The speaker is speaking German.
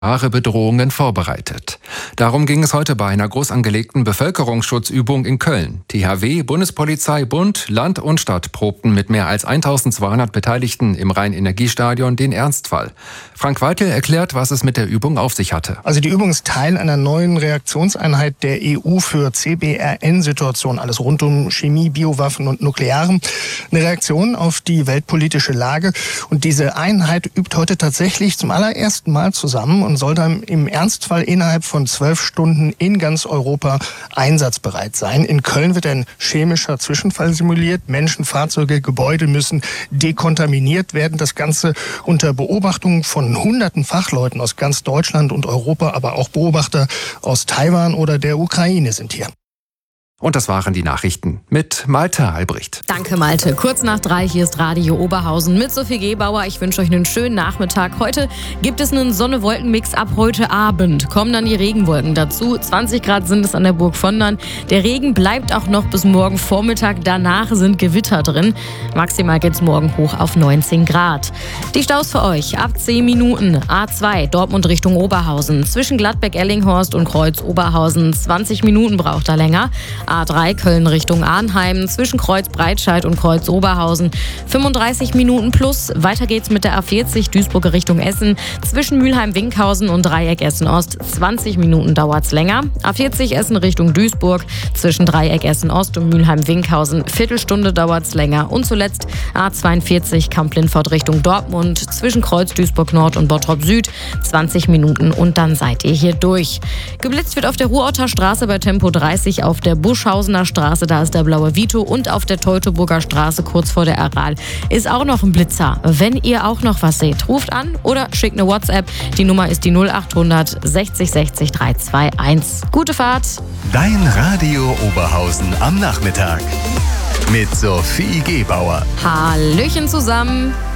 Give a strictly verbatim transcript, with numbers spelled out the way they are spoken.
Bedrohungen vorbereitet. Darum ging es heute bei einer groß angelegten Bevölkerungsschutzübung in Köln. T H W, Bundespolizei, Bund, Land und Stadt probten mit mehr als eintausendzweihundert Beteiligten im Rhein-Energiestadion den Ernstfall. Frank Weitel erklärt, was es mit der Übung auf sich hatte. Also die Übung ist Teil einer neuen Reaktionseinheit der E U für C B R N-Situationen, alles rund um Chemie, Biowaffen und Nuklearem. Eine Reaktion auf die weltpolitische Lage. Und diese Einheit übt heute tatsächlich zum allerersten Mal zusammen und soll dann im Ernstfall innerhalb von zwölf Stunden in ganz Europa einsatzbereit sein. In Köln wird ein chemischer Zwischenfall simuliert. Menschen, Fahrzeuge, Gebäude müssen dekontaminiert werden. Das Ganze unter Beobachtung von hunderten Fachleuten aus ganz Deutschland und Europa, aber auch Beobachter aus Taiwan oder der Ukraine sind hier. Und das waren die Nachrichten mit Malte Albrecht. Danke, Malte. Kurz nach drei, hier ist Radio Oberhausen mit Sophie Gebauer. Ich wünsche euch einen schönen Nachmittag. Heute gibt es einen Sonne-Wolken-Mix ab heute Abend. Kommen dann die Regenwolken dazu. zwanzig Grad sind es an der Burg Vondern. Der Regen bleibt auch noch bis morgen Vormittag. Danach sind Gewitter drin. Maximal geht's morgen hoch auf neunzehn Grad. Die Staus für euch ab zehn Minuten. A zwei, Dortmund Richtung Oberhausen. Zwischen Gladbeck-Ellinghorst und Kreuz-Oberhausen. zwanzig Minuten braucht er länger. A drei Köln Richtung Arnheim, zwischen Kreuz Breitscheid und Kreuz Oberhausen fünfunddreißig Minuten plus. Weiter geht's mit der A vierzig Duisburger Richtung Essen, zwischen Mülheim-Winkhausen und Dreieck Essen-Ost. zwanzig Minuten dauert's länger. A vierzig Essen Richtung Duisburg, zwischen Dreieck Essen-Ost und Mülheim-Winkhausen. Viertelstunde dauert's länger. Und zuletzt A zweiundvierzig Kamp-Lindfort Richtung Dortmund, zwischen Kreuz Duisburg-Nord und Bottrop Süd. zwanzig Minuten und dann seid ihr hier durch. Geblitzt wird auf der Ruhrauter Straße bei Tempo dreißig, auf der Buschhausener Straße, da ist der blaue Vito, und auf der Teutoburger Straße kurz vor der Aral ist auch noch ein Blitzer. Wenn ihr auch noch was seht, ruft an oder schickt eine WhatsApp. Die Nummer ist die null achthundert sechzig sechzig dreihunderteinundzwanzig. Gute Fahrt! Dein Radio Oberhausen am Nachmittag mit Sophie Gebauer. Hallöchen zusammen!